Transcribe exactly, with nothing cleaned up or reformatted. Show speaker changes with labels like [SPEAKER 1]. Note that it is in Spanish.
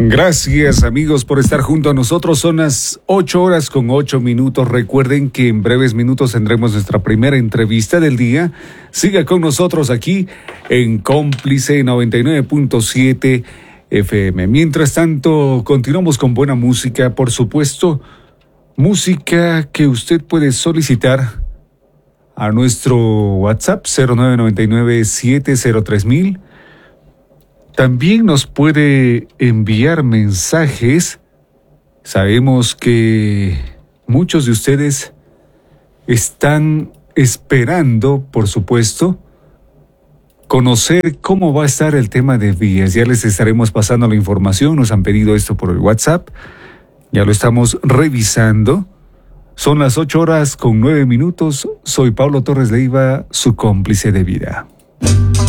[SPEAKER 1] Gracias amigos por estar junto a nosotros. Son las ocho horas con ocho minutos. Recuerden que en breves minutos tendremos nuestra primera entrevista del día. Siga con nosotros aquí en Cómplice noventa y nueve punto siete F M. Mientras tanto, continuamos con buena música, por supuesto, música que usted puede solicitar a nuestro WhatsApp cero nueve nueve nueve siete cero tres mil. También nos puede enviar mensajes. Sabemos que muchos de ustedes están esperando, por supuesto, conocer cómo va a estar el tema de vías. Ya les estaremos pasando la información. Nos han pedido esto por el WhatsApp. Ya lo estamos revisando. Son las ocho horas con nueve minutos. Soy Pablo Torres Leiva, su cómplice de vida.